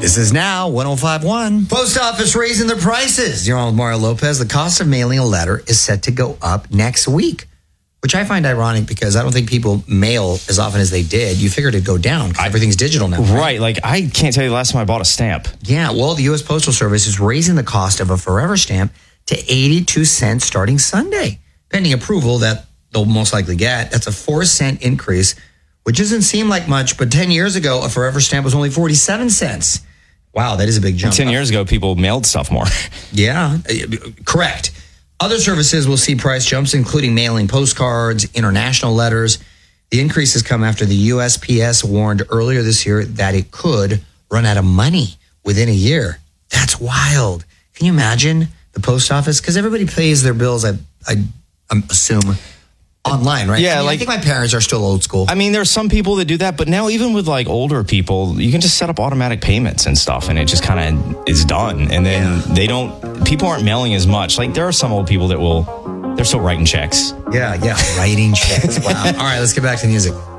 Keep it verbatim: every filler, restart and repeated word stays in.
This is now one oh five point one. Post office raising their prices. You're on with Mario Lopez. The cost of mailing a letter is set to go up next week, which I find ironic because I don't think people mail as often as they did. You figured it'd go down because everything's digital now. Right? right. Like, I can't tell you the last time I bought a stamp. Yeah. Well, the U S Postal Service is raising the cost of a Forever stamp to eighty-two cents starting Sunday, pending approval that they'll most likely get. That's a four cent increase, which doesn't seem like much, but ten years ago, a Forever stamp was only forty-seven cents. Wow, that is a big jump. ten years ago, people mailed stuff more. Yeah, correct. Other services will see price jumps, including mailing postcards, international letters. The increases come after the U S P S warned earlier this year that it could run out of money within a year. That's wild. Can you imagine the post office? Because everybody pays their bills, I, I, I assume, online, right? Yeah, I mean, like, I think my parents are still old school. I mean, there's some people that do that, but now even with like older people, you can just set up automatic payments and stuff, and it just kind of is done. And then yeah. they don't, people aren't mailing as much. Like there are some old people that will, they're still writing checks. Yeah, yeah, writing checks. Wow. All right, let's get back to the music.